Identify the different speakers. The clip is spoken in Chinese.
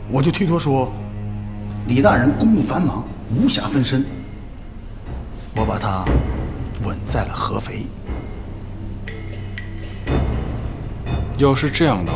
Speaker 1: 我就推脱说，李大人公务繁忙，无暇分身。我把他稳在了合肥。
Speaker 2: 要是这样的